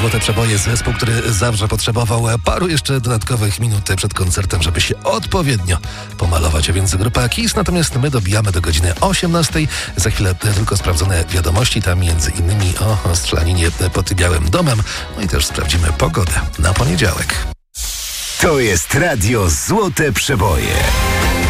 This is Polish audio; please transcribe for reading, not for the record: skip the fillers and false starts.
Złote Przeboje, zespół, który zawsze potrzebował paru jeszcze dodatkowych minut przed koncertem, żeby się odpowiednio pomalować, a więc grupa Kiss. Natomiast my dobijamy do godziny 18. Za chwilę tylko sprawdzone wiadomości, tam między innymi o strzelaninie pod Białym Domem. No i też sprawdzimy pogodę na poniedziałek. To jest Radio Złote Przeboje.